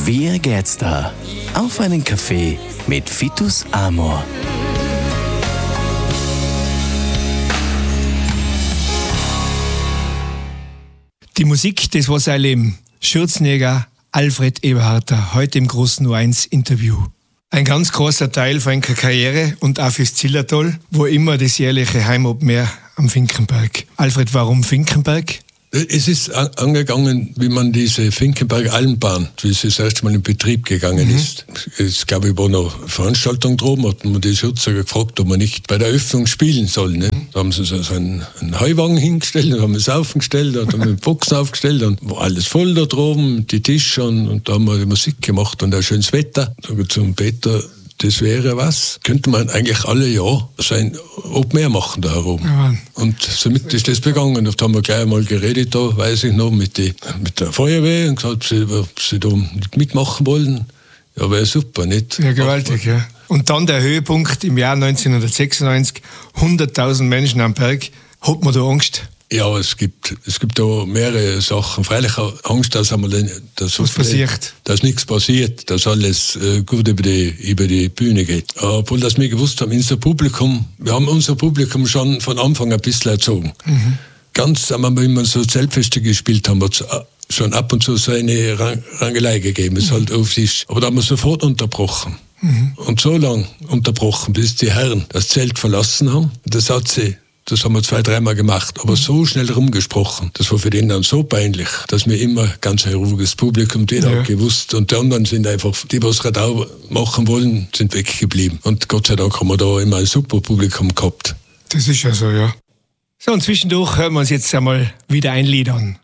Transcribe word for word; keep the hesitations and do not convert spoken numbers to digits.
Wie geht's da? Auf einen Kaffee mit Vitus Amor. Die Musik, das war sein Leben. Schürzenjäger Alfred Eberharter, heute im großen U eins Interview. Ein ganz großer Teil von seiner Karriere und auch fürs Zillertal, wo immer das jährliche Heim-Open Air am Finkenberg. Alfred, warum Finkenberg? Es ist angegangen, wie man diese Finkenberg-Almbahn, wie sie das erste Mal in Betrieb gegangen mhm. ist. Es gab über noch Veranstaltung droben, hat man die Schürzer gefragt, ob man nicht bei der Öffnung spielen soll. Ne? Da haben sie so einen, einen Heuwagen hingestellt, da haben wir es aufgestellt, da haben wir Boxen aufgestellt, und war alles voll da droben, die Tische, und, und da haben wir die Musik gemacht und ein schönes Wetter. Da geht zum Peter, das wäre was. Könnte man eigentlich alle Jahr sein Open Air machen da herum. Ja. Und somit ist das begangen. Da haben wir gleich einmal geredet, da weiß ich noch, mit, die, mit der Feuerwehr und gesagt, ob sie, ob sie da nicht mitmachen wollen. Ja, wäre super, nicht? Ja, gewaltig, ja. Und dann der Höhepunkt im Jahr neunzehnhundertsechsundneunzig, hunderttausend Menschen am Berg. Hat man da Angst? Ja, es gibt, es gibt da mehrere Sachen. Freilich auch Angst, dass, einmal, dass, was passiert. dass nichts passiert, dass alles äh, gut über die, über die Bühne geht. Obwohl das wir gewusst haben, unser Publikum, wir haben unser Publikum schon von Anfang ein bisschen erzogen. Mhm. Ganz, wenn wir so Zeltfeste gespielt haben, hat es schon ab und zu so eine Rang, Rangelei gegeben. Es mhm. halt auf sich. Aber da haben wir sofort unterbrochen. Mhm. Und so lange unterbrochen, bis die Herren das Zelt verlassen haben. Das hat sie Das haben wir zwei, dreimal gemacht, aber so schnell rumgesprochen. Das war für den dann so peinlich, dass wir immer ganz ein ruhiges Publikum, die ja. hat gewusst. Und die anderen sind einfach, die, was Radau machen wollen, sind weggeblieben. Und Gott sei Dank haben wir da immer ein super Publikum gehabt. Das ist ja so, ja. So, und zwischendurch hören wir uns jetzt einmal wieder ein Lied an.